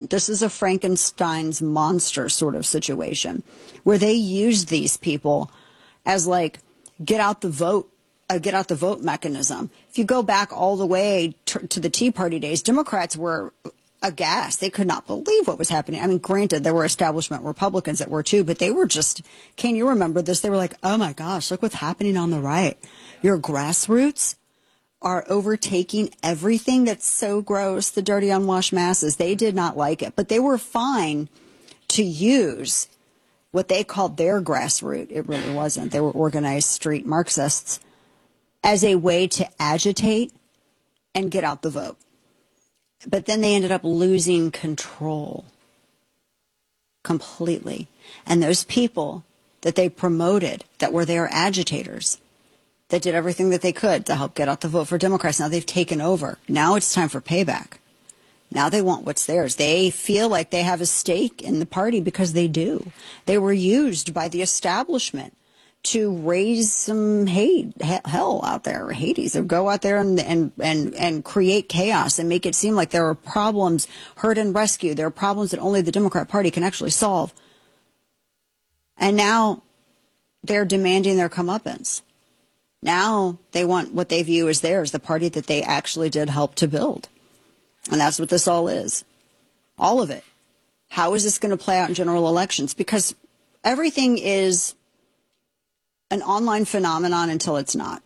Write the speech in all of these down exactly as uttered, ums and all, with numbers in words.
This is a Frankenstein's monster sort of situation where they used these people as like get out the vote, uh, get out the vote mechanism. If you go back all the way to, to the Tea Party days, Democrats were aghast. They could not believe what was happening. I mean, granted, there were establishment Republicans that were too, but they were just, can you remember this? They were like, oh my gosh, look what's happening on the right. Your grassroots are overtaking everything that's so gross, the dirty, unwashed masses. They did not like it, but they were fine to use what they called their grassroots. It really wasn't. They were organized street Marxists as a way to agitate and get out the vote. But then they ended up losing control completely. And those people that they promoted that were their agitators, that did everything that they could to help get out the vote for Democrats. Now they've taken over. Now it's time for payback. Now they want what's theirs. They feel like they have a stake in the party because they do. They were used by the establishment to raise some hate, hell out there, Hades, or go out there and, and, and, and create chaos and make it seem like there are problems, hurt and rescue. There are problems that only the Democrat Party can actually solve. And now they're demanding their comeuppance. Now they want what they view as theirs, the party that they actually did help to build. And that's what this all is. All of it. How is this going to play out in general elections? Because everything is an online phenomenon until it's not.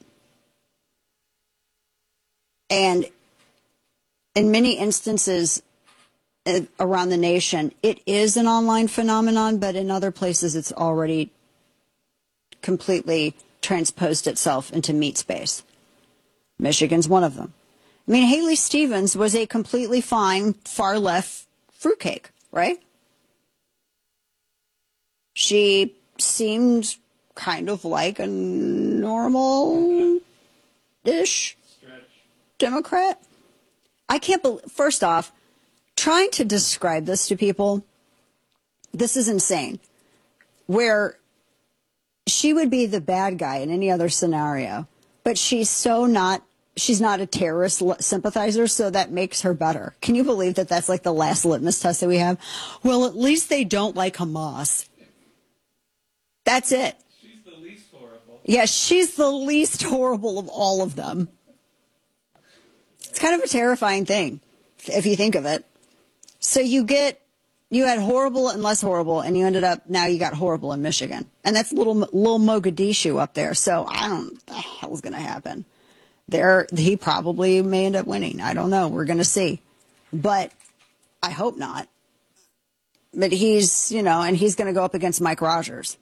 And in many instances around the nation, it is an online phenomenon, but in other places it's already completely transposed itself into meat space. Michigan's one of them. I mean, Haley Stevens was a completely fine far-left fruitcake, right? She seemed kind of like a normal-ish Democrat. I can't believe, first off, trying to describe this to people, this is insane. Where she would be the bad guy in any other scenario, but she's so not, she's not a terrorist sympathizer, so that makes her better. Can you believe that that's like the last litmus test that we have? Well, at least they don't like Hamas. That's it. She's the least horrible. Yeah, she's the least horrible of all of them. It's kind of a terrifying thing, if you think of it. So you get, you had horrible and less horrible, and you ended up, now you got horrible in Michigan. And that's little little Mogadishu up there. So I don't know what the hell's going to happen. There, he probably may end up winning. I don't know. We're going to see. But I hope not. But he's, you know, and he's going to go up against Mike Rogers,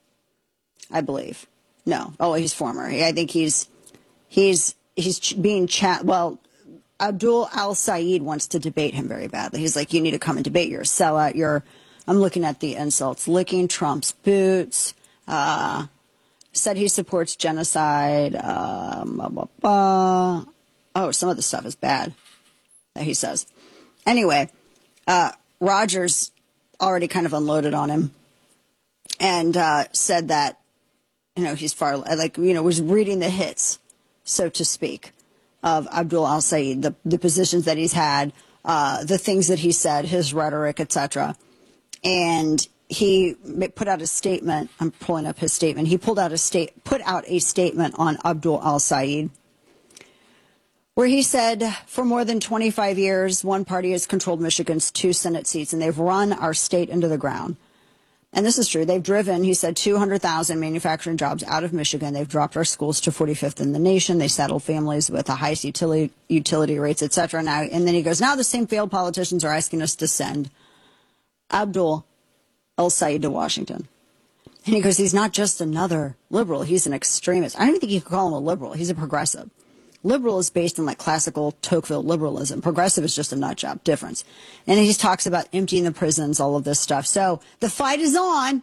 I believe. No. Oh, he's former. I think he's, he's, he's being chat. Well, Abdul Al-Sayed wants to debate him very badly. He's like, you need to come and debate. You're a sellout. You're, I'm looking at the insults, licking Trump's boots, uh, said he supports genocide. Um, blah, blah, blah. Oh, some of the stuff is bad that he says. Anyway, uh, Rogers already kind of unloaded on him and uh, said that, you know, he's far, like, you know, was reading the hits, so to speak, of Abdul Al-Sayed, the, the positions that he's had, uh, the things that he said, his rhetoric, et cetera. And he put out a statement. I'm pulling up his statement. He pulled out a state, put out a statement on Abdul Al-Sayed, where he said, for more than twenty-five years, one party has controlled Michigan's two Senate seats, and they've run our state into the ground. And this is true. They've driven, he said, two hundred thousand manufacturing jobs out of Michigan. They've dropped our schools to forty-fifth in the nation. They saddled families with the highest utility, utility rates, et cetera. Now, and then he goes, now the same failed politicians are asking us to send Abdul Al-Sayed to Washington. And he goes, he's not just another liberal. He's an extremist. I don't even think you could call him a liberal. He's a progressive. Liberal is based on like classical Tocqueville liberalism. Progressive is just a nut job difference. And he talks about emptying the prisons, all of this stuff. So the fight is on.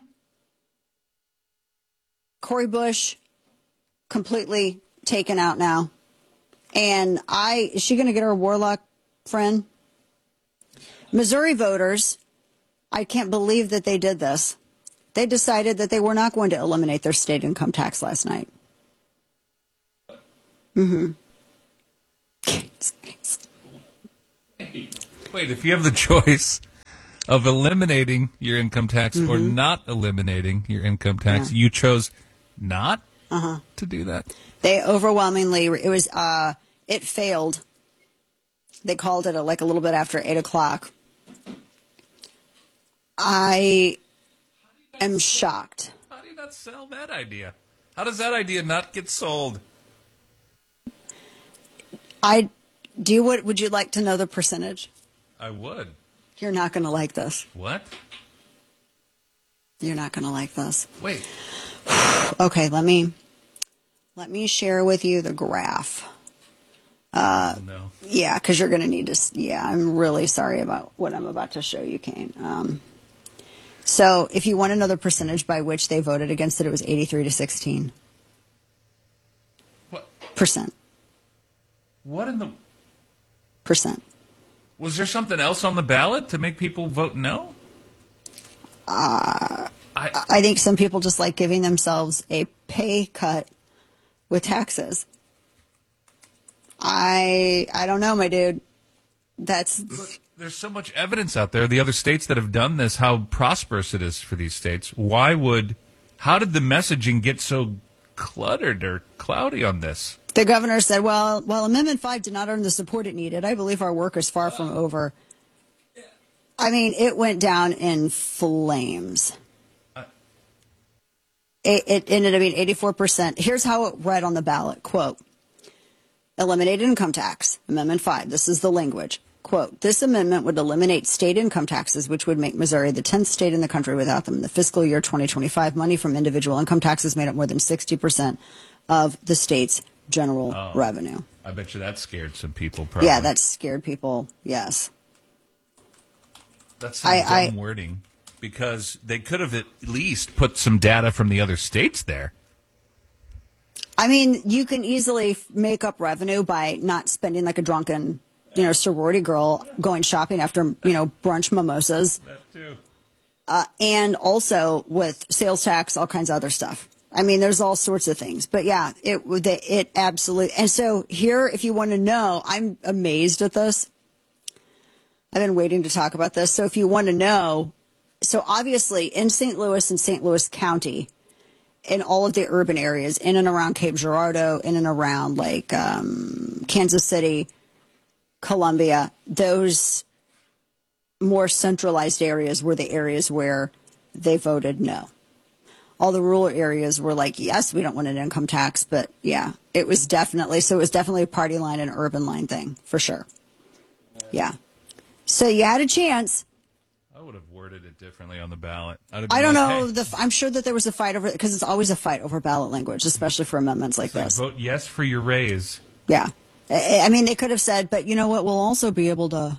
Cori Bush completely taken out now. And I, is she going to get her Warlock friend? Missouri voters, I can't believe that they did this. They decided that they were not going to eliminate their state income tax last night. Mm-hmm. Wait, if you have the choice of eliminating your income tax mm-hmm. or not eliminating your income tax. Yeah. You chose not uh-huh. to do that. They overwhelmingly, it was, uh, it failed. They called it a, like a little bit after eight o'clock. I am shocked. How do you not sell that idea? How does that idea not get sold? I do. You, what would you like to know the percentage? I would. You're not going to like this. What? You're not going to like this. Wait. Okay, let me let me share with you the graph. Uh, oh, no. Yeah, because you're going to need to. Yeah, I'm really sorry about what I'm about to show you, Kane. Um, so, if you want to know the percentage by which they voted against it, it was eighty-three to sixteen. What percent? What in the percent? Was there something else on the ballot to make people vote no? Uh, I, I think some people just like giving themselves a pay cut with taxes. I I don't know, my dude. That's Look, there's so much evidence out there. The other states that have done this, how prosperous it is for these states. Why would? How did the messaging get so cluttered or cloudy on this? The governor said, well, while Amendment five did not earn the support it needed, I believe our work is far from over. I mean, it went down in flames. It, it ended up being eighty-four percent. Here's how it read on the ballot. Quote, eliminate income tax, Amendment five. This is the language. Quote, this amendment would eliminate state income taxes, which would make Missouri the tenth state in the country without them. In the fiscal year twenty twenty-five, money from individual income taxes made up more than sixty percent of the state's general oh, revenue. I bet you that scared some people, probably. Yeah, that scared people, yes. That's some I, dumb I, wording, because they could have at least put some data from the other states there. I mean, you can easily make up revenue by not spending like a drunken, you know, sorority girl going shopping after, you know, brunch mimosas. That too. Uh, and also with sales tax, all kinds of other stuff. I mean, there's all sorts of things. But yeah, it it absolutely. And so here, if you want to know, I'm amazed at this. I've been waiting to talk about this. So if you want to know, so obviously in Saint Louis and Saint Louis County, in all of the urban areas, in and around Cape Girardeau, in and around like um, Kansas City, Columbia, those more centralized areas were the areas where they voted no. All the rural areas were like, yes, we don't want an income tax. But yeah, it was definitely, so it was definitely a party line and urban line thing for sure. Yeah. So you had a chance. I would have worded it differently on the ballot. I don't like, know. Hey. The, I'm sure that there was a fight over it because it's always a fight over ballot language, especially for amendments like this. Vote yes for your raise. Yeah. I, I mean, they could have said, but you know what? We'll also be able to.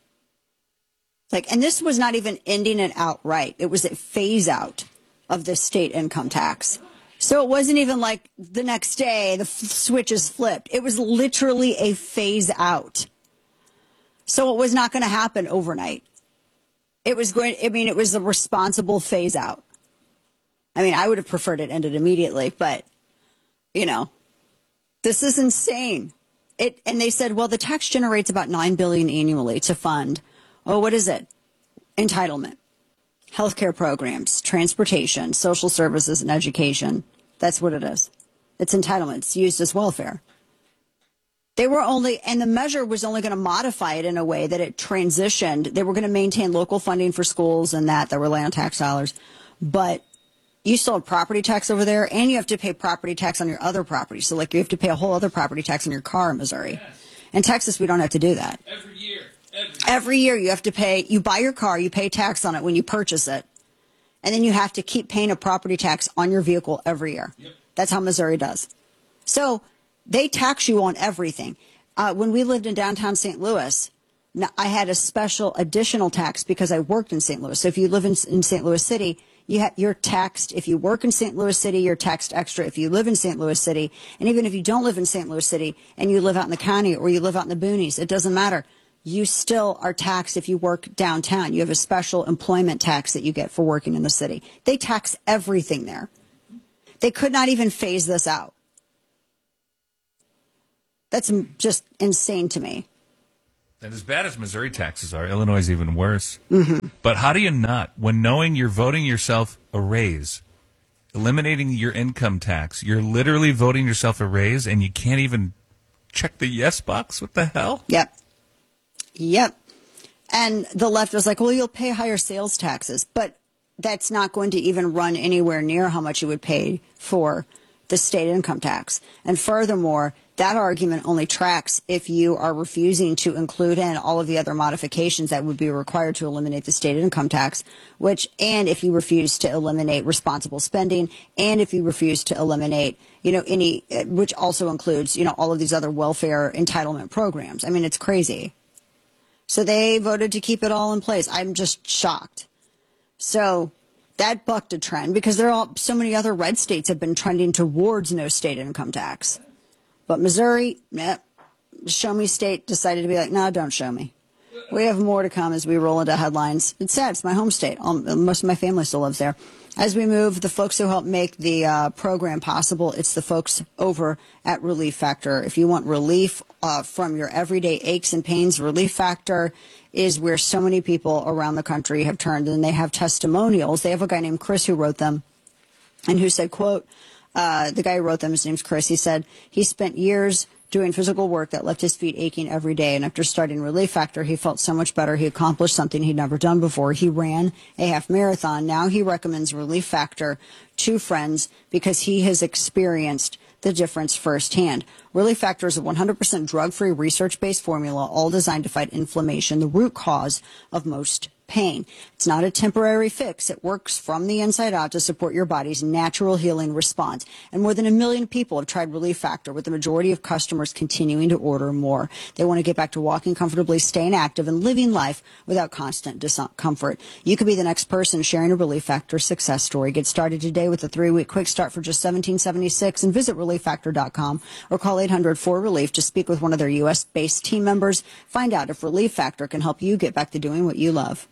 Like, and this was not even ending it outright. It was a phase out of the state income tax. So it wasn't even like the next day the f- switch is flipped. It was literally a phase out. So it was not going to happen overnight. It was going, I mean, it was a responsible phase out. I mean, I would have preferred it ended immediately, but, you know, this is insane. It, and they said, well, the tax generates about nine billion dollars annually to fund. Oh, what is it? Entitlement. Healthcare programs, transportation, social services, and education. That's what it is. It's entitlement. It's used as welfare. They were only, and the measure was only going to modify it in a way that it transitioned. They were going to maintain local funding for schools and that, that rely on tax dollars. But you still have property tax over there, and you have to pay property tax on your other property. So, like, you have to pay a whole other property tax on your car in Missouri. Yes. In Texas, we don't have to do that. Every year. Every year. Every year you have to pay, you buy your car, you pay tax on it when you purchase it. And then you have to keep paying a property tax on your vehicle every year. Yep. That's how Missouri does. So they tax you on everything. Uh, when we lived in downtown Saint Louis, I had a special additional tax because I worked in Saint Louis. So if you live in, in Saint Louis City, you ha- you're taxed. If you work in Saint Louis City, you're taxed extra. If you live in Saint Louis City, and even if you don't live in Saint Louis City and you live out in the county or you live out in the boonies, it doesn't matter. You still are taxed if you work downtown. You have a special employment tax that you get for working in the city. They tax everything there. They could not even phase this out. That's just insane to me. And as bad as Missouri taxes are, Illinois is even worse. Mm-hmm. But how do you not, when knowing you're voting yourself a raise, eliminating your income tax, you're literally voting yourself a raise, and you can't even check the yes box? What the hell? Yep. Yep. And the left was like, well, you'll pay higher sales taxes, but that's not going to even run anywhere near how much you would pay for the state income tax. And furthermore, that argument only tracks if you are refusing to include in all of the other modifications that would be required to eliminate the state income tax, which, and if you refuse to eliminate responsible spending, and if you refuse to eliminate, you know, any, which also includes, you know, all of these other welfare entitlement programs. I mean, it's crazy. So they voted to keep it all in place. I'm just shocked. So that bucked a trend because there are so many other red states have been trending towards no state income tax. But Missouri, nah, show me state decided to be like, no, don't show me. We have more to come as we roll into headlines. It's sad. It's my home state. Um, most of my family still lives there. As we move, the folks who help make the uh, program possible, it's the folks over at Relief Factor. If you want relief uh, from your everyday aches and pains, Relief Factor is where so many people around the country have turned, and they have testimonials. They have a guy named Chris who wrote them and who said, quote, uh, the guy who wrote them, his name's Chris, he said he spent years doing physical work that left his feet aching every day. And after starting Relief Factor, he felt so much better. He accomplished something he'd never done before. He ran a half marathon. Now he recommends Relief Factor to friends because he has experienced the difference firsthand. Relief Factor is a one hundred percent drug-free, research-based formula, all designed to fight inflammation, the root cause of most pain. It's not a temporary fix. It works from the inside out to support your body's natural healing response. And more than a million people have tried Relief Factor, with the majority of customers continuing to order more. They want to get back to walking comfortably, staying active, and living life without constant discomfort. You could be the next person sharing a Relief Factor success story. Get started today with a three-week quick start for just seventeen seventy-six and visit relief factor dot com or call eight hundred four relief to speak with one of their U S-based team members. Find out if Relief Factor can help you get back to doing what you love.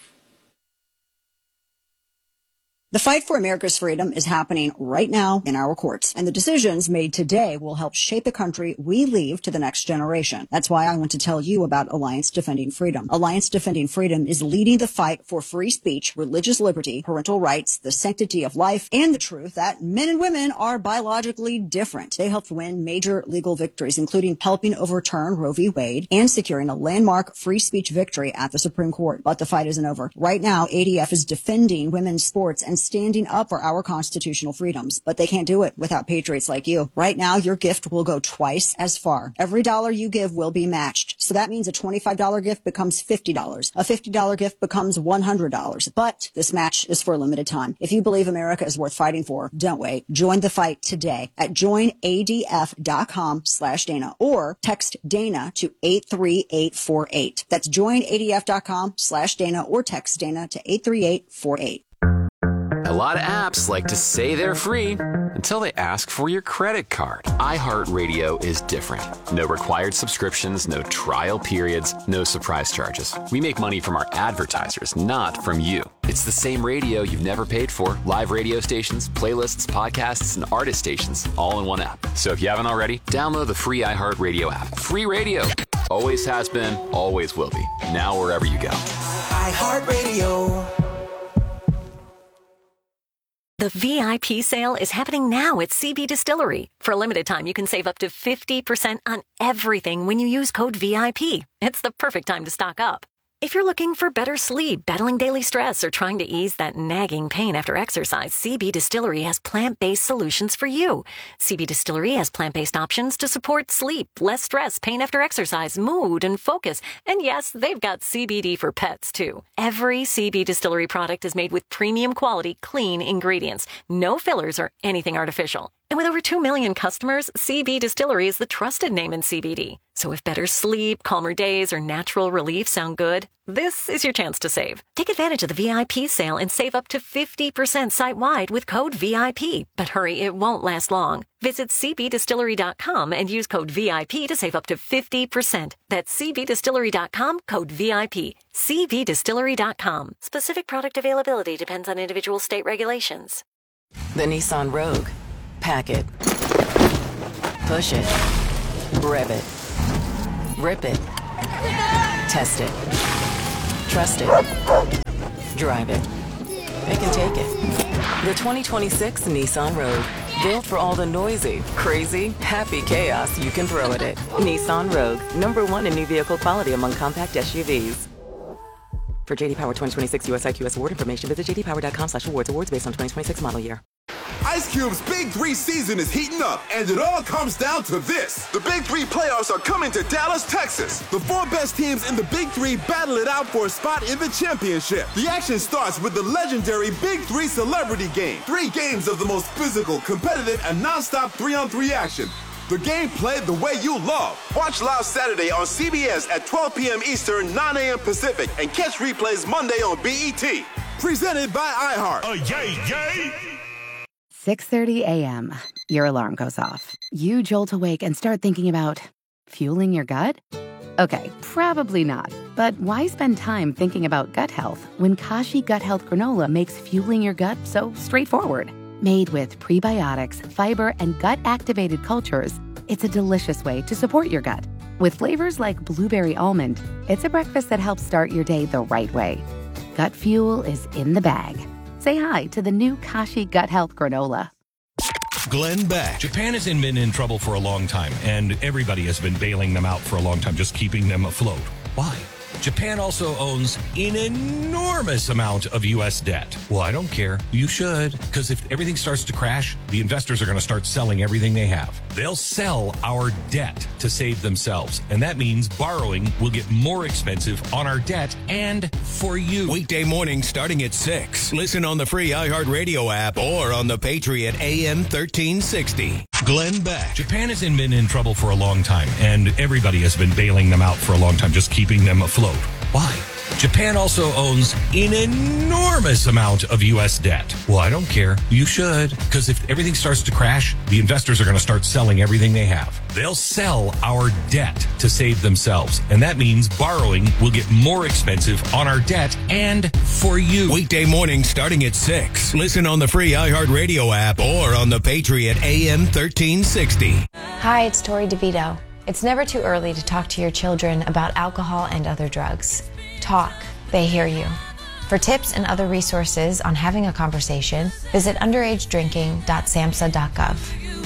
The fight for America's freedom is happening right now in our courts, and the decisions made today will help shape the country we leave to the next generation. That's why I want to tell you about Alliance Defending Freedom. Alliance Defending Freedom is leading the fight for free speech, religious liberty, parental rights, the sanctity of life, and the truth that men and women are biologically different. They helped win major legal victories, including helping overturn Roe v. Wade and securing a landmark free speech victory at the Supreme Court. But the fight isn't over. Right now, A D F is defending women's sports and standing up for our constitutional freedoms, but they can't do it without patriots like you. Right now, your gift will go twice as far. Every dollar you give will be matched. So that means a twenty-five dollars gift becomes fifty dollars. A fifty dollars gift becomes one hundred dollars. But this match is for a limited time. If you believe America is worth fighting for, don't wait. Join the fight today at join A D F dot com slash Dana or text Dana to eight three eight four eight. That's join A D F dot com slash Dana or text Dana to eight three eight four eight. A lot of apps like to say they're free until they ask for your credit card. iHeartRadio is different. No required subscriptions, no trial periods, no surprise charges. We make money from our advertisers, not from you. It's the same radio you've never paid for. Live radio stations, playlists, podcasts, and artist stations, all in one app. So if you haven't already, download the free iHeartRadio app. Free radio. Always has been, always will be. Now wherever you go. iHeartRadio. The V I P sale is happening now at C B Distillery. For a limited time, you can save up to fifty percent on everything when you use code V I P. It's the perfect time to stock up. If you're looking for better sleep, battling daily stress, or trying to ease that nagging pain after exercise, C B Distillery has plant-based solutions for you. C B Distillery has plant-based options to support sleep, less stress, pain after exercise, mood, and focus. And yes, they've got C B D for pets, too. Every C B Distillery product is made with premium quality, clean ingredients. No fillers or anything artificial. And with over two million customers, C B Distillery is the trusted name in C B D. So if better sleep, calmer days, or natural relief sound good, this is your chance to save. Take advantage of the V I P sale and save up to fifty percent site-wide with code V I P. But hurry, it won't last long. Visit C B distillery dot com and use code V I P to save up to fifty percent. That's C B distillery dot com, code V I P. C B distillery dot com. Specific product availability depends on individual state regulations. The Nissan Rogue. Pack it. Push it. Rev it. Rip it. Test it. Trust it. Drive it. It can take it. The twenty twenty-six Nissan Rogue. Built for all the noisy, crazy, happy chaos you can throw at it. Nissan Rogue. Number one in new vehicle quality among compact S U Vs. For J D Power twenty twenty-six U S I Q S award information, visit j d power dot com slash awards. Awards based on twenty twenty-six model year. Ice Cube's Big Three season is heating up, and it all comes down to this. The Big Three playoffs are coming to Dallas, Texas. The four best teams in the Big Three battle it out for a spot in the championship. The action starts with the legendary Big Three Celebrity Game. Three games of the most physical, competitive, and non-stop three-on-three action. The game played the way you love. Watch live Saturday on C B S at twelve p.m. Eastern, nine a.m. Pacific, and catch replays Monday on B E T. Presented by iHeart. Oh, yay, yay! six thirty a.m. Your alarm goes off. You jolt awake and start thinking about fueling your gut? Okay, probably not. But why spend time thinking about gut health when Kashi Gut Health Granola makes fueling your gut so straightforward? Made with prebiotics, fiber, and gut-activated cultures, it's a delicious way to support your gut. With flavors like blueberry almond, it's a breakfast that helps start your day the right way. Gut fuel is in the bag. Say hi to the new Kashi Gut Health Granola. Glenn Beck. Japan has been in trouble for a long time, and everybody has been bailing them out for a long time, just keeping them afloat. Why? Japan also owns an enormous amount of U S debt. Well, I don't care. You should. Because if everything starts to crash, the investors are going to start selling everything they have. They'll sell our debt to save themselves. And that means borrowing will get more expensive on our debt and for you. Weekday morning starting at six. Listen on the free iHeartRadio app or on the Patriot A M thirteen sixty. Glenn Beck. Japan has been in trouble for a long time, and everybody has been bailing them out for a long time, just keeping them afloat. Why? Japan also owns an enormous amount of U S debt. Well, I don't care. You should. Because if everything starts to crash, the investors are going to start selling everything they have. They'll sell our debt to save themselves. And that means borrowing will get more expensive on our debt and for you. Weekday morning starting at six. Listen on the free iHeartRadio app or on the Patriot A M thirteen sixty. Hi, it's Tori DeVito. It's never too early to talk to your children about alcohol and other drugs. Talk. They hear you. For tips and other resources on having a conversation, visit underage drinking dot samhsa dot gov.